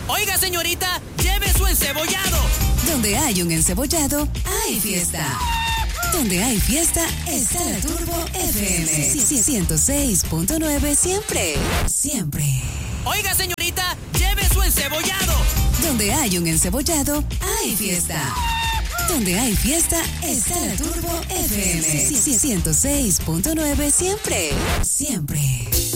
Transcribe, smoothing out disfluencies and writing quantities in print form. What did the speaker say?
Oiga, señorita, lleve su encebollado. Donde hay un encebollado, hay fiesta. Donde hay fiesta, está la Turbo FM. 106.9 siempre. Siempre. Oiga, señorita, lleve su encebollado. Donde hay un encebollado, hay fiesta. Donde hay fiesta, está la Turbo FM. 106.9 siempre. Siempre.